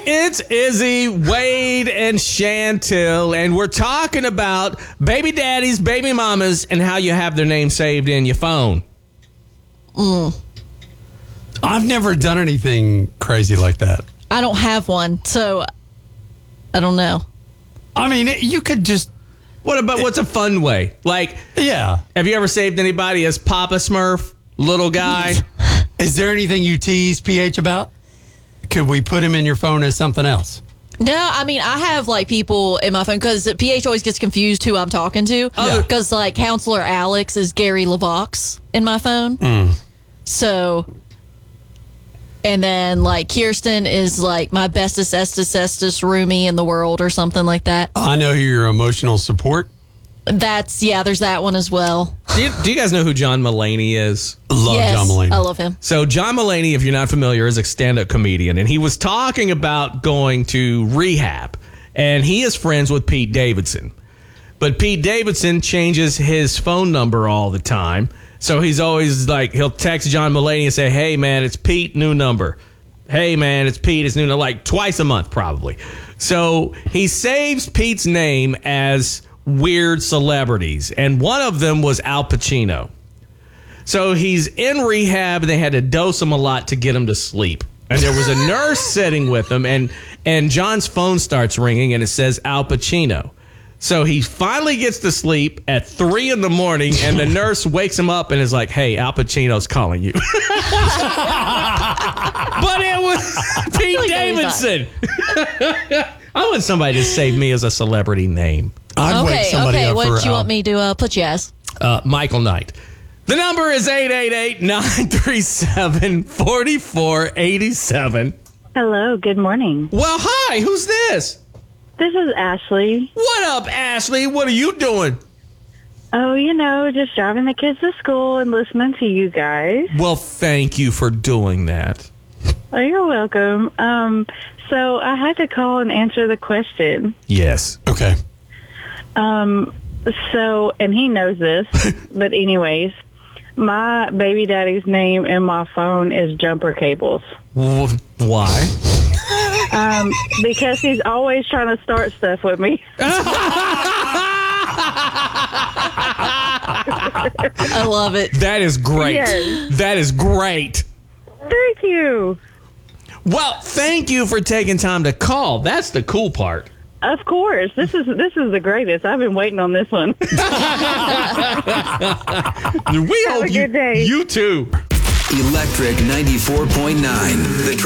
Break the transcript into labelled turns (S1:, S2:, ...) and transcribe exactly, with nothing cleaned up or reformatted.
S1: It's Izzy, Wade, and Chantel, and we're talking about baby daddies, baby mamas, and how you have their name saved in your phone.
S2: Mm.
S3: I've never done anything crazy like that.
S2: I don't have one, so I don't know.
S3: I mean, you could just...
S1: What about, what's a fun way? Like,
S3: yeah.
S1: Have you ever saved anybody as Papa Smurf, little guy?
S3: Is there anything you tease P H about? Could we put him in your phone as something else?
S2: No, I mean, I have, like, people in my phone, because P H always gets confused who I'm talking to.
S3: Oh.
S2: Because, like, Counselor Alex is Gary LaVox in my phone.
S3: Mm.
S2: So, and then, like, Kirsten is, like, my bestest, estes, estes roomie in the world or something like that.
S3: I know your emotional support.
S2: That's, yeah, there's that one as well.
S1: Do you, do you guys know who John Mulaney is?
S3: Love
S2: yes,
S3: John Mulaney.
S2: I love him.
S1: So John Mulaney, if you're not familiar, is a stand-up comedian, and he was talking about going to rehab, and he is friends with Pete Davidson. But Pete Davidson changes his phone number all the time, so he's always like, he'll text John Mulaney and say, hey, man, it's Pete, new number. Hey, man, it's Pete, it's new number, like twice a month probably. So he saves Pete's name as weird celebrities, and one of them was Al Pacino. So he's in rehab, and they had to dose him a lot to get him to sleep. And there was a nurse sitting with him, and and John's phone starts ringing, and it says Al Pacino. So he finally gets to sleep at three in the morning, and the nurse wakes him up and is like, hey, Al Pacino's calling you. But it was Pete
S2: Like
S1: Davidson. I want somebody to save me as a celebrity name.
S3: I'd wake
S2: Okay,
S3: somebody
S2: okay.
S3: up
S2: What
S3: for
S2: do you
S3: Al.
S2: want me to uh, put you as?
S1: Uh, Michael Knight. The number is eight eight eight, nine three seven, four four eight seven.
S4: Hello, good morning.
S1: Well, hi, who's this?
S4: This is Ashley.
S1: What up, Ashley? What are you doing?
S4: Oh, you know, just driving the kids to school and listening to you guys.
S1: Well, thank you for doing that.
S4: Oh, you're welcome. Um, so I had to call and answer the question.
S1: Yes.
S3: Okay.
S4: Um, so, and he knows this, but anyways, my baby daddy's name in my phone is Jumper Cables.
S1: W- Why?
S4: Um, because he's always trying to start stuff with me.
S2: I love it.
S1: That is great.
S4: Yes.
S1: That is great.
S4: Thank you.
S1: Well, thank you for taking time to call. That's the cool part.
S4: Of course. This is this is the greatest. I've been waiting on this one.
S1: We
S4: Have
S1: hope
S4: a
S1: you,
S4: good day.
S1: you too.
S5: Electric ninety-four point nine. The